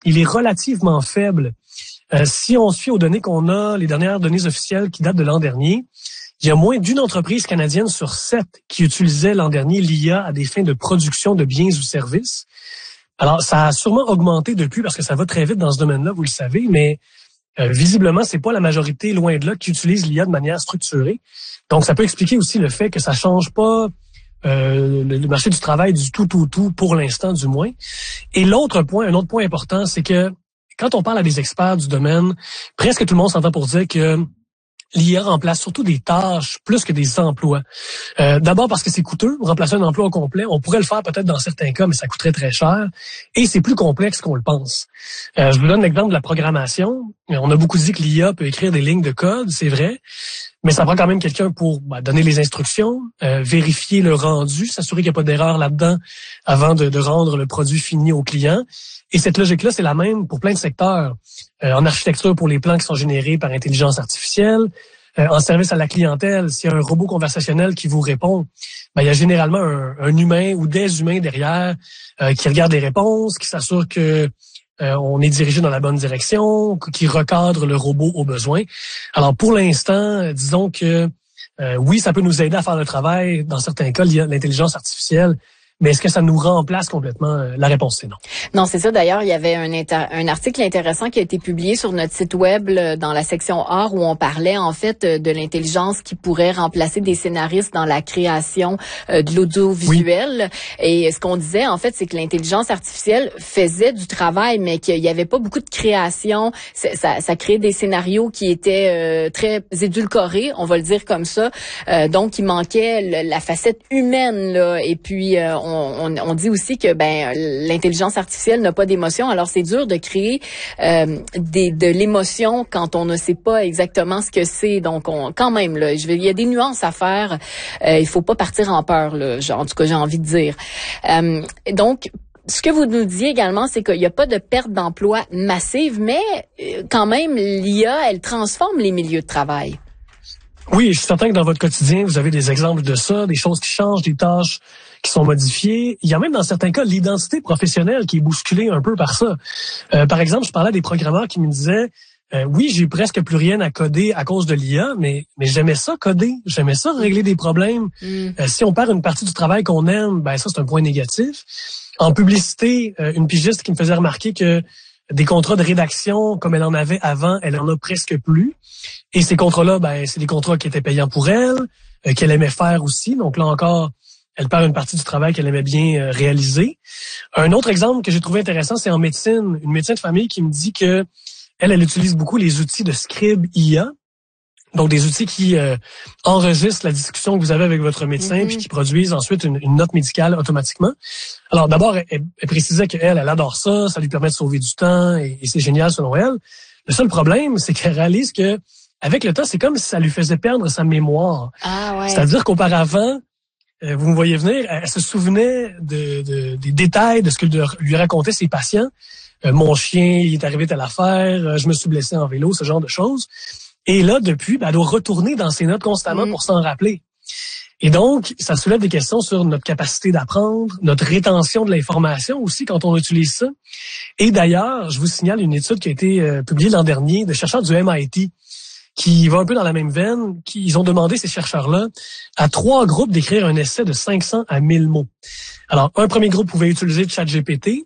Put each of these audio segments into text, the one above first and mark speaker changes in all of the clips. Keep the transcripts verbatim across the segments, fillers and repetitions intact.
Speaker 1: il est relativement faible. Euh, si on se fie aux données qu'on a, les dernières données officielles qui datent de l'an dernier, il y a moins d'une entreprise canadienne sur sept qui utilisait l'an dernier l'I A à des fins de production de biens ou services. Alors, ça a sûrement augmenté depuis parce que ça va très vite dans ce domaine-là, vous le savez, mais euh, visiblement, c'est pas la majorité, loin de là, qui utilise l'I A de manière structurée. Donc, ça peut expliquer aussi le fait que ça change pas euh, le marché du travail du tout, tout, tout, pour l'instant du moins. Et l'autre point, un autre point important, c'est que quand on parle à des experts du domaine, presque tout le monde s'entend pour dire que l'I A remplace surtout des tâches plus que des emplois. Euh, d'abord parce que c'est coûteux, remplacer un emploi au complet. On pourrait le faire peut-être dans certains cas, mais ça coûterait très cher. Et c'est plus complexe qu'on le pense. Euh, je vous donne l'exemple de la programmation. On a beaucoup dit que l'I A peut écrire des lignes de code, c'est vrai. Mais ça prend quand même quelqu'un pour bah, donner les instructions, euh, vérifier le rendu, s'assurer qu'il n'y a pas d'erreur là-dedans avant de, de rendre le produit fini au client. Et cette logique-là, c'est la même pour plein de secteurs. Euh, en architecture, pour les plans qui sont générés par intelligence artificielle. Euh, en service à la clientèle, s'il y a un robot conversationnel qui vous répond, ben, il y a généralement un, un humain ou des humains derrière euh, qui regardent les réponses, qui s'assurent que euh, on est dirigé dans la bonne direction, qui recadre le robot aux besoins. Alors, pour l'instant, disons que euh, oui, ça peut nous aider à faire le travail. Dans certains cas, l'intelligence artificielle. Mais est-ce que ça nous remplace complètement? La réponse, c'est non.
Speaker 2: Non, c'est ça. D'ailleurs, il y avait un, inter- un article intéressant qui a été publié sur notre site web là, dans la section art où on parlait en fait de l'intelligence qui pourrait remplacer des scénaristes dans la création euh, de l'audiovisuel. Oui. Et ce qu'on disait, en fait, c'est que l'intelligence artificielle faisait du travail, mais qu'il n'y avait pas beaucoup de création. Ça, ça, ça créait des scénarios qui étaient euh, très édulcorés, on va le dire comme ça. Euh, donc, il manquait le, la facette humaine, là. Et puis, euh, on On, on dit aussi que ben l'intelligence artificielle n'a pas d'émotion, alors c'est dur de créer euh, des, de l'émotion quand on ne sait pas exactement ce que c'est. Donc, on, quand même, là, je vais, il y a des nuances à faire. Euh, il faut pas partir en peur, là. En tout cas, j'ai envie de dire. Euh, donc, ce que vous nous disiez également, c'est qu'il n'y a pas de perte d'emploi massive, mais quand même, l'I A, elle transforme les milieux de travail.
Speaker 1: Oui, je suis certain que dans votre quotidien, vous avez des exemples de ça, des choses qui changent, des tâches qui sont modifiées. Il y a même dans certains cas l'identité professionnelle qui est bousculée un peu par ça. Euh, par exemple, je parlais à des programmeurs qui me disaient euh, oui, j'ai presque plus rien à coder à cause de l'I A, mais mais j'aimais ça coder, j'aimais ça régler des problèmes. Mm. Euh, si on perd une partie du travail qu'on aime, ben ça c'est un point négatif. En publicité, euh, une pigiste qui me faisait remarquer que des contrats de rédaction comme elle en avait avant, elle en a presque plus. Et ces contrats-là, ben c'est des contrats qui étaient payants pour elle, euh, qu'elle aimait faire aussi. Donc là encore, elle perd une partie du travail qu'elle aimait bien euh, réaliser. Un autre exemple que j'ai trouvé intéressant, c'est en médecine. Une médecin de famille qui me dit que elle, elle utilise beaucoup les outils de Scribe I A. Donc, des outils qui euh, enregistrent la discussion que vous avez avec votre médecin mm-hmm. puis qui produisent ensuite une, une note médicale automatiquement. Alors, d'abord, elle, elle précisait qu'elle, elle adore ça, ça lui permet de sauver du temps et, et c'est génial selon elle. Le seul problème, c'est qu'elle réalise que avec le temps, c'est comme si ça lui faisait perdre sa mémoire.
Speaker 2: Ah, ouais.
Speaker 1: C'est-à-dire qu'auparavant, euh, vous me voyez venir, elle, elle se souvenait de, de, des détails de ce que lui racontaient ses patients. Euh, mon chien, il est arrivé telle affaire, euh, je me suis blessé en vélo, ce genre de choses. Et là, depuis, ben, elle doit retourner dans ses notes constamment mmh. pour s'en rappeler. Et donc, ça soulève des questions sur notre capacité d'apprendre, notre rétention de l'information aussi quand on utilise ça. Et d'ailleurs, je vous signale une étude qui a été euh, publiée l'an dernier de chercheurs du M I T qui va un peu dans la même veine. Qui, ils ont demandé, ces chercheurs-là, à trois groupes d'écrire un essai de cinq cents à mille mots. Alors, un premier groupe pouvait utiliser ChatGPT.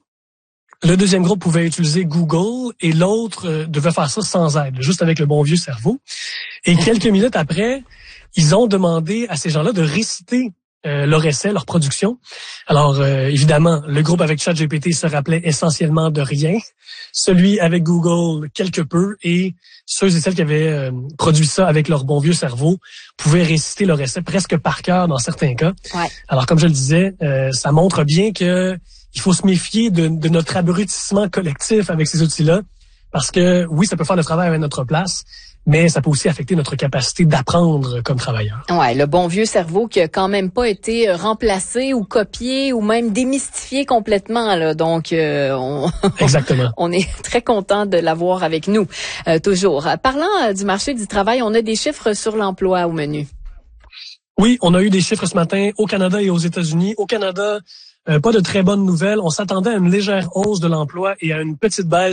Speaker 1: Le deuxième groupe pouvait utiliser Google et l'autre euh, devait faire ça sans aide, juste avec le bon vieux cerveau. Et quelques minutes après, ils ont demandé à ces gens-là de réciter euh, leur essai, leur production. Alors, euh, évidemment, le groupe avec ChatGPT se rappelait essentiellement de rien. Celui avec Google, quelque peu. Et ceux et celles qui avaient euh, produit ça avec leur bon vieux cerveau pouvaient réciter leur essai presque par cœur dans certains cas.
Speaker 2: Ouais.
Speaker 1: Alors, comme je le disais, euh, ça montre bien que il faut se méfier de, de notre abrutissement collectif avec ces outils-là, parce que oui, ça peut faire le travail à notre place, mais ça peut aussi affecter notre capacité d'apprendre comme travailleur.
Speaker 2: Ouais, le bon vieux cerveau qui a quand même pas été remplacé ou copié ou même démystifié complètement là. Donc euh, on
Speaker 1: Exactement.
Speaker 2: on est très content de l'avoir avec nous euh, toujours. Parlant euh, du marché du travail, on a des chiffres sur l'emploi au menu.
Speaker 1: Oui, on a eu des chiffres ce matin au Canada et aux États-Unis. Au Canada, euh, pas de très bonnes nouvelles. On s'attendait à une légère hausse de l'emploi et à une petite baisse